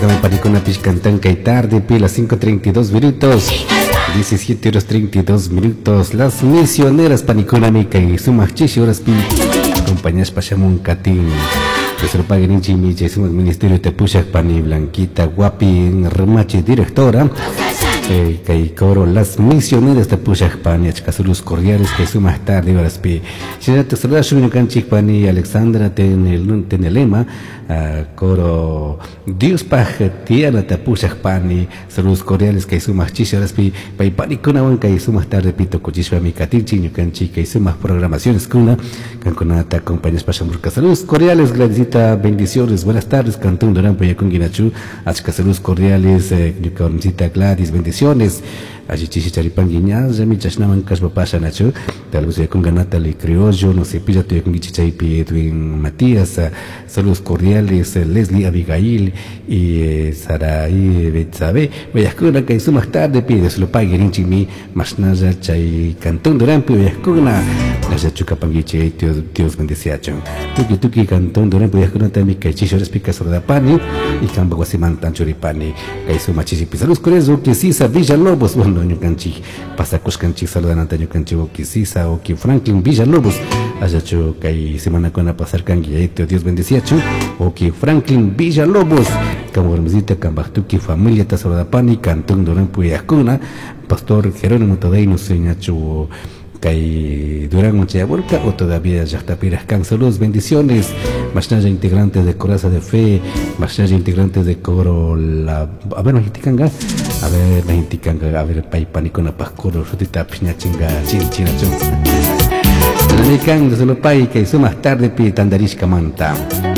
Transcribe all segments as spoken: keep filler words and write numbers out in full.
Panicona Pishcantan que tarde, pila cinco treinta y dos minutos, diecisiete horas treinta y dos minutos. Las misioneras Panicona Mica y sumas chishi horas pi, compañías Pachamun Catín, que se lo paguen en Chimiche, somos Ministerio de Pushak Pani Blanquita Guapi, Remache, directora. Eh, que coro las misioneras de Pushak Pani, Achcasulus cordiales que sumas tarde horas pi. Si ya te saludas, Shunyo Canchik Pani, Alexandra Tenelema, coro Dios Paj, Tiana de Pushak Pani, saludos cordiales que sumas chishi horas pi, Pai Pani Kunawan que sumas tarde pito Cochishwa mi Katinchi, Canchik que sumas programaciones Kuna, Canconata, compañías Pachamurca. Saludos cordiales, Gladysita, bendiciones, buenas tardes, Cantón Durán, Payacun Guinachu, Achcasulus cordiales, Yucaoncita Gladys, bendiciones. Allí chichi charipan guiñas, ya mi chashnaman casba pasa nacho, tal vez con ganata le criollo, no sé, pilla tu con gichichaipi Edwin Matías, saludos cordiales, Leslie Abigail y Saraí Betsabe, Vayascuna que hizo más tarde, pide, se lo pague en chimi, masnaya chay cantón durán, Vayascuna, la chachuca panguiche, Dios bendeciacho. Tuki tuki cantón durán, Vayascuna también que chicho respica sobre la pani, y camba guasiman tan choripani, que hizo machichipi. Saludos cordiales, que sí, Villalobos, bueno, Ño Canchi, Pasacos Canchi, saludan a Ño Canchi, Oquisisa, Oqui Franklin Villalobos, Ayacho, que semana con a pasar canguiaito, Dios bendeciacho, Oqui Franklin Villalobos, Camormzita, Cambatuki, familia Tazoradapani, Cantón Durán Puyacuna, Pastor Jerónimo Todeino, Señacho, que Durán Moncheaborca, o todavía ya está Pirascan. Saludos, bendiciones, Masnaya integrantes de Coraza de Fe, Masnaya integrantes de Coro, la, a ver, Majiticanga, a ver, Majiticanga, a ver, Pai Panicona Pascoro, Sotita Piña Chinga, Chin, China, Chon. La Nican de Solopai, que hizo más tarde, Pi Tandarishka Manta.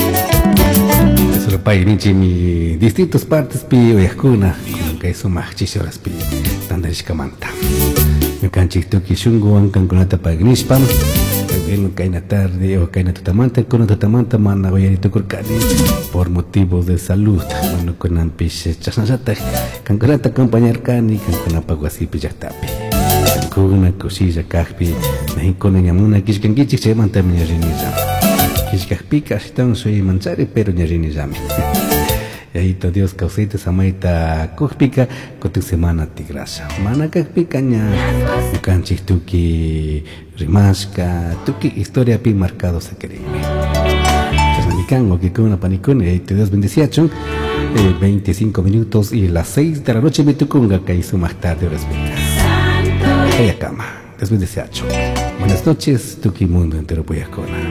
De Solopai, Nichi, mi distintas partes, Pi Oyascuna, que hizo más chichoras, Pi Tandarishka Manta. Yo canchik toki shungo an canconata pagnishpam, bien caina tarde o caina tutamanta, con tutamanta mana goyarito corcani por motivos de salud. Bueno, con ampiche chasnasata, canconata acompañar cani, canconapa guasipi yactapi. Cancuna, cosilla, cajpi, mexicona ñamuna, kishkangichik se manta miñarinizam. Kishkajpika, astan soy manchari, pero ñarinizami. Y ahí todo Dios causete samaita cojpica con tu semana tigrasa. Mana cajpica ña, canchis tuki rimasca, tuki historia pi marcado se cree. Chasnamicango que con una panicona y ahí te Dios bendeciacho. Eh, veinticinco minutos y las seis de la noche me tucunga que hizo más tarde horas pica. Hey cama, Dios bendeciacho. Buenas noches, tuki mundo entero puyacona.